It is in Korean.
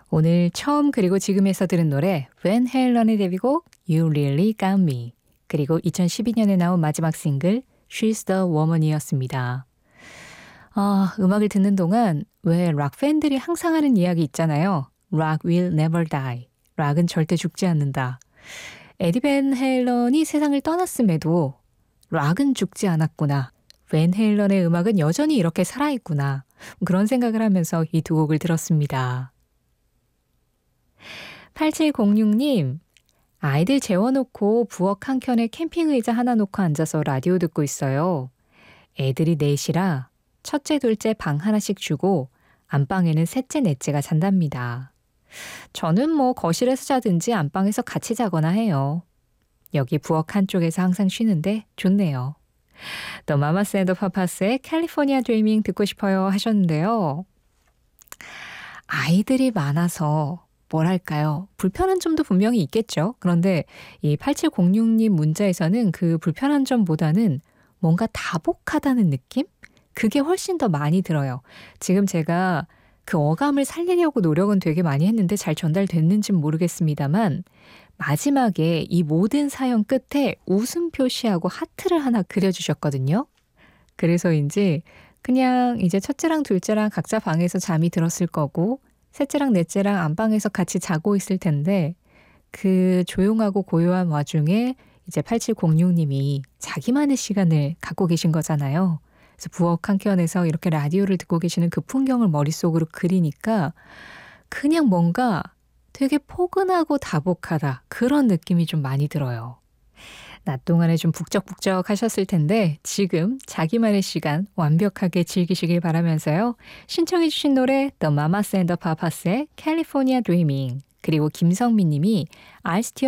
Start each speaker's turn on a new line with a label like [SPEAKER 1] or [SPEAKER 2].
[SPEAKER 1] 오늘 처음 그리고 지금에서 들은 노래 밴 헤일런의 데뷔곡 You Really Got Me 그리고 2012년에 나온 마지막 싱글 She's the Woman이었습니다. 음악을 듣는 동안 왜 락 팬들이 항상 하는 이야기 있잖아요. Rock will never die. 락은 절대 죽지 않는다. 에디 밴 헤일런이 세상을 떠났음에도 락은 죽지 않았구나. 밴 헤일런의 음악은 여전히 이렇게 살아있구나. 그런 생각을 하면서 이 두 곡을 들었습니다. 8706님, 아이들 재워놓고 부엌 한켠에 캠핑 의자 하나 놓고 앉아서 라디오 듣고 있어요. 애들이 넷이라 첫째, 둘째 방 하나씩 주고 안방에는 셋째, 넷째가 잔답니다. 저는 거실에서 자든지 안방에서 같이 자거나 해요. 여기 부엌 한쪽에서 항상 쉬는데 좋네요. The Mamas and the Papas의 California Dreaming 듣고 싶어요 하셨는데요. 아이들이 많아서 뭐랄까요? 불편한 점도 분명히 있겠죠. 그런데 이 8706님 문자에서는 그 불편한 점보다는 뭔가 다복하다는 느낌? 그게 훨씬 더 많이 들어요. 지금 제가 그 어감을 살리려고 노력은 되게 많이 했는데 잘 전달됐는지는 모르겠습니다만 마지막에 이 모든 사연 끝에 웃음 표시하고 하트를 하나 그려주셨거든요. 그래서인지 그냥 이제 첫째랑 둘째랑 각자 방에서 잠이 들었을 거고 셋째랑 넷째랑 안방에서 같이 자고 있을 텐데 그 조용하고 고요한 와중에 이제 8706님이 자기만의 시간을 갖고 계신 거잖아요. 그래서 부엌 한켠에서 이렇게 라디오를 듣고 계시는 그 풍경을 머릿속으로 그리니까 그냥 뭔가 되게 포근하고 다복하다 그런 느낌이 좀 많이 들어요. 낮 동안에 좀 북적북적 하셨을 텐데 지금 자기만의 시간 완벽하게 즐기시길 바라면서요. 신청해 주신 노래 The Mamas and the Papas의 California Dreaming 그리고 김성민 님이 알스티어